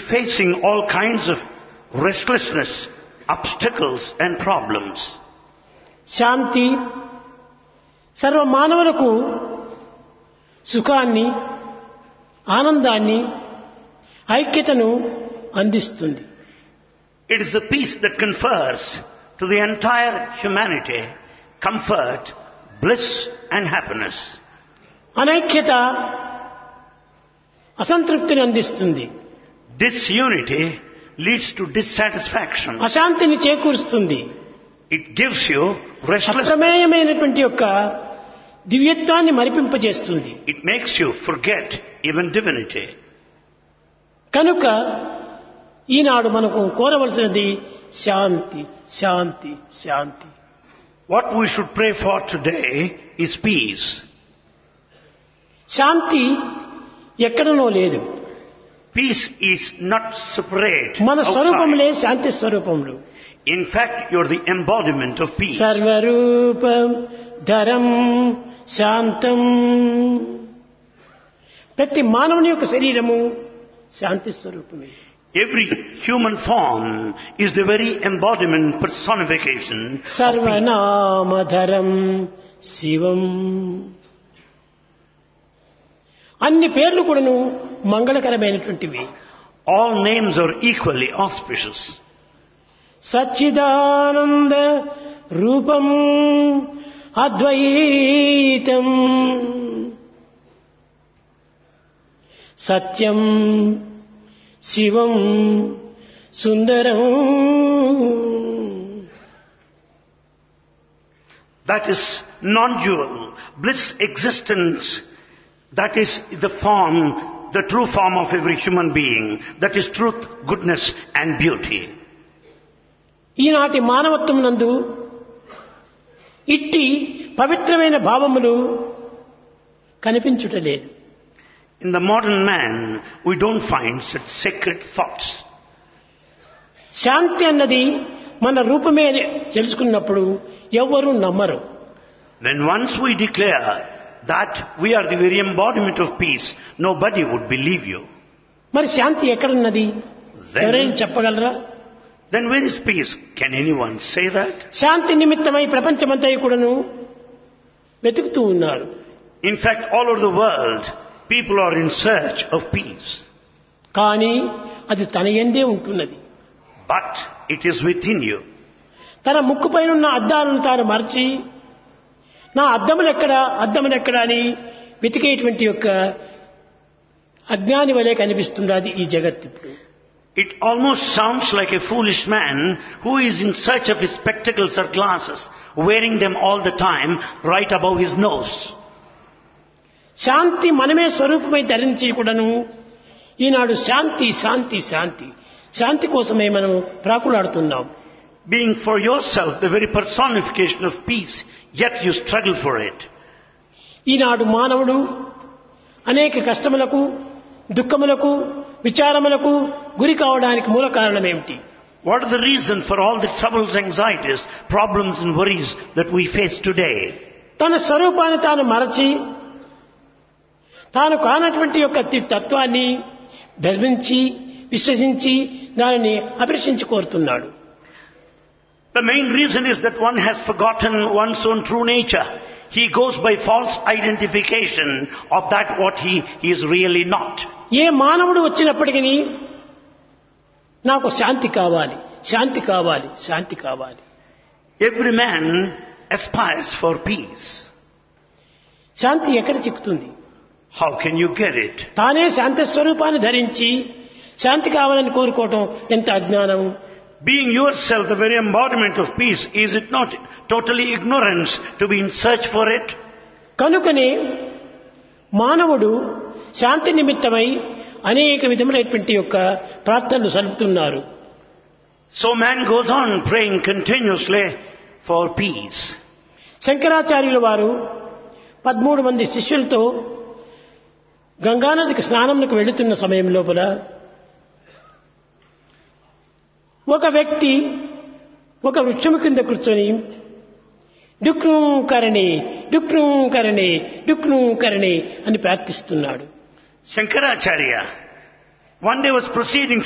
facing all kinds of restlessness, obstacles and problems. శాంతి సర్వ మానవులకు సుఖాన్ని, ఆనందాన్ని, ఐక్యతను అందిస్తుంది. It is the peace that confers to the entire humanity comfort, bliss and happiness. అనైక్యత అసంతృప్తిని అందిస్తుంది. Disunity leads to dissatisfaction. అశాంతిని చేకూరుస్తుంది. It gives you restlessness. అప్రమేయమైనటువంటి యొక్క దివ్యత్వాన్ని మరిపింపజేస్తుంది. It makes you forget even divinity. కనుక ఈనాడు మనకు కోరవలసినది శాంతి, శాంతి, శాంతి. What we should pray for today is peace. శాంతి ఎక్కడనో లేదు. Peace is not separate మన outside. స్వరూపములే Shanti స్వరూపములు. In fact, you're the embodiment of peace. సర్వరూపం Dharam శాంతం. ప్రతి మానవుని యొక్క శరీరము శాంతి స్వరూపమే. Every human form is the very embodiment, personification of peace. సర్వనామధరం శివం. అన్ని పేర్లు కూడాను మంగళకరమైనటువంటివి. All names are equally auspicious. Sachchidananda రూపం అద్వైతం సత్యం శివం సుందరం. That is non-dual, bliss existence. That is the form, the true form of every human being. That is truth, goodness and beauty. ఈనాటి మానవత్వం నందు ఇట్టి పవిత్రమైన భావములు కనిపించుటలేదు. In the modern man, we don't find such sacred thoughts. శాంతి అన్నది మన రూపమే అని తెలుసుకున్నప్పుడు ఎవ్వరూ నమ్మరు. When once we declare that we are the very embodiment of peace, nobody would believe you. మరి శాంతి ఎక్కడున్నది? ఎవరైనా చెప్పగలరా? Then where is peace? Can anyone say that? శాంతి నిమిత్తమై ప్రపంచమంతా కూడాను వెతుకుతూ ఉన్నారు. In fact, all over the world, people are in search of peace. కానీ అది తన యందే ఉంటున్నది. But it is within you. తన ముక్కుపైన ఉన్న అద్దాలను తాను మరచి నా అద్దములెక్కడా అద్దములెక్కడా అని వెతికేటువంటి యొక్క అజ్ఞాని వలె కనిపిస్తున్నది ఈ జగత్ ఇప్పుడు. It almost sounds like a foolish man who is in search of his spectacles or glasses, wearing them all the time right above his nose. శాంతి మనమే స్వరూపమై ధరించి కూడాను ఈనాడు శాంతి శాంతి శాంతి శాంతి కోసమే మనం ప్రాకులాడుతున్నాం. Being for yourself the very personification of peace, yet you struggle for it. ఈనాడు మానవుడు అనేక కష్టములకు, దుఃఖములకు, విచారములకు గురి కావడానికి మూల కారణం ఏమిటి? What are the reason for all the troubles, anxieties, problems and worries that we face today? తన స్వరూపాన్ని తాను మరచి తాను కానటువంటి యొక్క తత్వాన్ని భ్రమించి విశ్వసించి దానిని అపరిశించి కోరుతున్నాడు. The main reason is that one has forgotten one's own true nature. He goes by false identification of that what he is really not. ఏ మానవుడు వచ్చినప్పటికీ నాకు శాంతి కావాలి, శాంతి కావాలి, శాంతి కావాలి. Every man aspires for peace. శాంతి ఎక్కడ చిక్కుతుంది? How can you get it? తానే శాంతి స్వరూపాన్ని ధరించి శాంతి కావాలని కోరుకోవటం ఎంత అజ్ఞానం. Being yourself the very embodiment of peace, is it not totally ignorance to be in search for it? కనుకనే మానవుడు శాంతి నిమిత్తమై అనేక విధములైనటువంటి యొక్క ప్రార్థనలు సలుపుతున్నారు. So man goes on praying continuously for peace. శంకరాచార్యుల వారు 13 మంది శిష్యులతో గంగానదికి స్నానంకు వెళుతున్న సమయం లోపల ఒక వ్యక్తి ఒక వృక్షము కింద కూర్చొని డుక్ను కరణి డుక్ను కరణి డుక్ను కరణి అని ప్రార్థిస్తున్నాడు. Shankaracharya one day was proceeding